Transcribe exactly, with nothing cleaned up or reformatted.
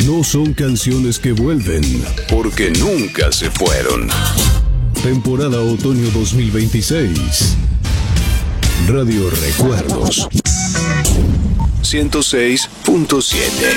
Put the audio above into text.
No son canciones que vuelven, porque nunca se fueron. Temporada Otoño dos mil veintiséis. Radio Recuerdos. ciento seis punto siete.